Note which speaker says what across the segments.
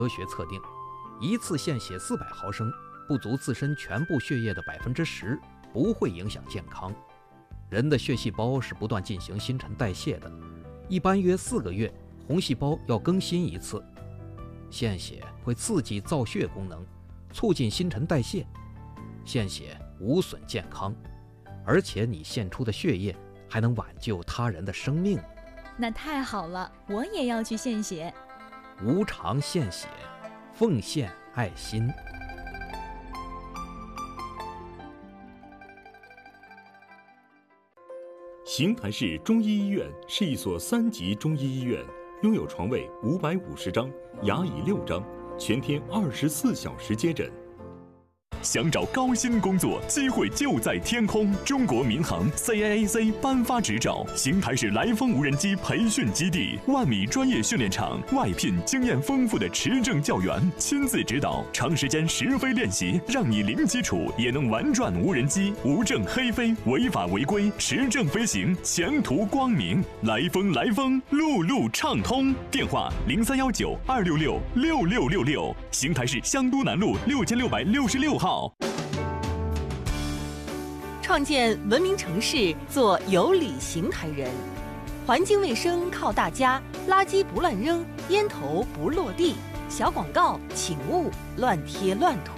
Speaker 1: 科学测定，一次献血400毫升，不足自身全部血液的10%，不会影响健康。人的血细胞是不断进行新陈代谢的，一般约4个月，红细胞要更新一次。献血会刺激造血功能，促进新陈代谢。献血无损健康，而且你献出的血液还能挽救他人的生命。
Speaker 2: 那太好了，我也要去献血。
Speaker 1: 无偿献血，奉献爱心。
Speaker 3: 邢台市中医医院是一所3级中医医院，拥有床位550张，牙椅6张，全天24小时接诊。
Speaker 4: 想找高薪工作，机会就在天空。中国民航 CAAC 颁发执照，邢台市来风无人机培训基地，万米专业训练场，外聘经验丰富的持证教员，亲自指导，长时间实飞练习，让你零基础也能玩转无人机，无证黑飞，违法违规，持证飞行，前途光明。来风，路路畅通。电话0319-266-6666，邢台市香都南路6666号。
Speaker 5: 创建文明城市，做有理邢台人。环境卫生靠大家，垃圾不乱扔，烟头不落地。小广告请勿乱贴乱涂。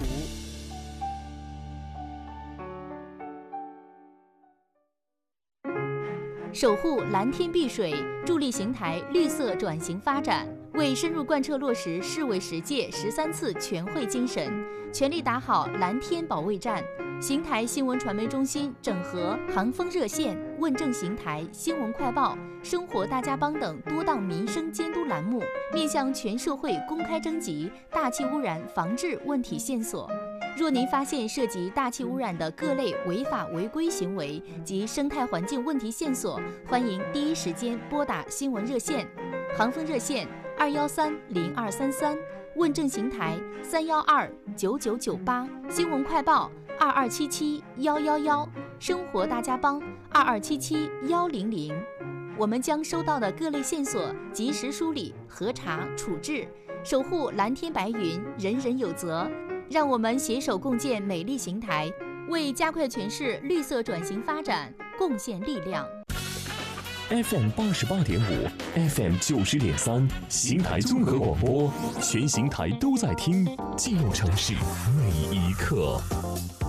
Speaker 6: 守护蓝天碧水，助力邢台绿色转型发展，为深入贯彻落实市委10届13次全会精神，全力打好蓝天保卫战。邢台新闻传媒中心整合航风热线、问政邢台、新闻快报、生活大家帮等多档民生监督栏目，面向全社会公开征集大气污染防治问题线索。若您发现涉及大气污染的各类违法违规行为及生态环境问题线索，欢迎第一时间拨打新闻热线，航风热线2130233，问政邢台3129998，新闻快报2277111，生活大家帮2277100。我们将收到的各类线索及时梳理、核查、处置，守护蓝天白云，人人有责。让我们携手共建美丽邢台，为加快全市绿色转型发展贡献力量。
Speaker 4: FM 88.5 ，FM 90.3，邢台综合广播，全邢台都在听，记录城市每一刻。